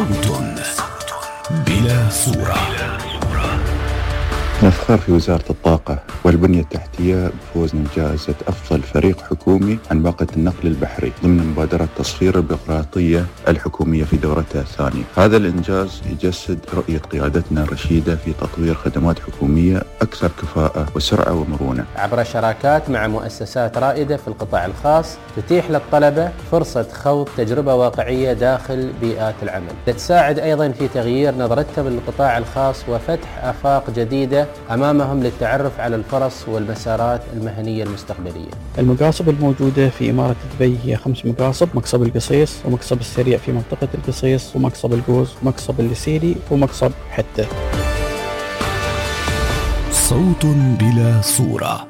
صوت بلا صورة. نفخر في وزارة الطاقة والبنية التحتية بفوزنا بجائزة أفضل فريق حكومي عن باقة النقل البحري ضمن مبادرة تصفير البيروقراطية الحكومية في دورتها الثانية. هذا الإنجاز يجسد رؤية قيادتنا الرشيدة في تطوير خدمات حكومية أكثر كفاءة وسرعة ومرونة عبر شراكات مع مؤسسات رائدة في القطاع الخاص تتيح للطلبة فرصة خوض تجربة واقعية داخل بيئات العمل، تساعد أيضا في تغيير نظرتهم للقطاع الخاص وفتح آفاق جديدة أمامهم للتعرف على الفرص والمسارات المهنية المستقبلية. المقاصب الموجودة في إمارة دبي هي 5 مقاصب: مقصب القصيص، ومقصب السريع في منطقة القصيص، ومقصب الجوز، ومقصب الليسيلي، ومقصب حتة. صوت بلا صورة.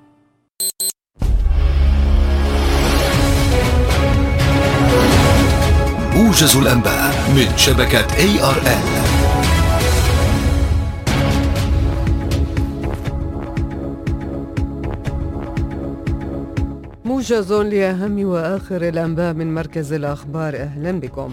موجز الأنباء من شبكة ARN. موجز لأهم وآخر الأنباء من مركز الأخبار. أهلا بكم.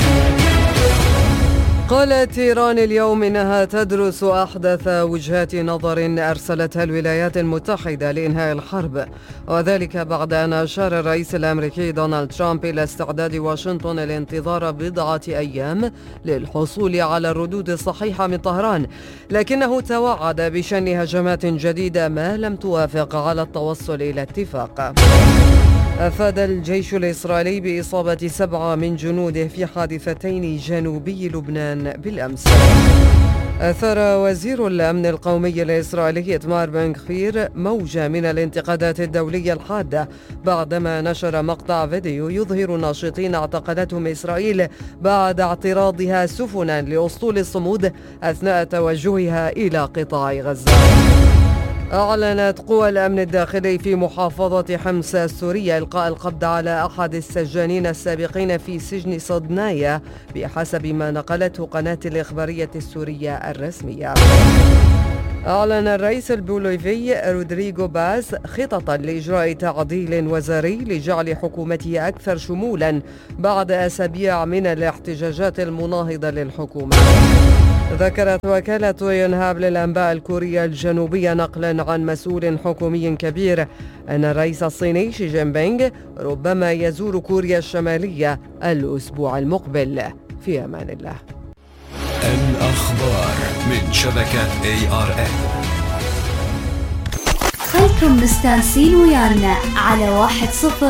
قالت إيران اليوم إنها تدرس أحدث وجهات نظر أرسلتها الولايات المتحدة لإنهاء الحرب، وذلك بعد أن أشار الرئيس الأمريكي دونالد ترامب إلى استعداد واشنطن الانتظار بضعة أيام للحصول على الردود الصحيحة من طهران، لكنه توعد بشن هجمات جديدة ما لم توافق على التوصل إلى اتفاق. أفاد الجيش الإسرائيلي بإصابة 7 من جنوده في حادثتين جنوبي لبنان بالأمس. أثار وزير الأمن القومي الإسرائيلي إتمار بن غفير موجة من الانتقادات الدولية الحادة بعدما نشر مقطع فيديو يظهر ناشطين اعتقلتهم إسرائيل بعد اعتراضها سفنا لأسطول الصمود أثناء توجهها إلى قطاع غزة. أعلنت قوى الأمن الداخلي في محافظة حمص السورية إلقاء القبض على أحد السجانين السابقين في سجن صدنايا بحسب ما نقلته قناة الإخبارية السورية الرسمية. أعلن الرئيس البوليفي رودريغو باز خططا لإجراء تعديل وزاري لجعل حكومته أكثر شمولا بعد أسابيع من الاحتجاجات المناهضة للحكومة. ذكرت وكالة يونهاب للأنباء الكورية الجنوبية نقلا عن مسؤول حكومي كبير أن الرئيس الصيني شي جين بينغ ربما يزور كوريا الشمالية الأسبوع المقبل. في أمان الله. الأخبار من شبكة ARN. خلكم مستانسين ويانا على 10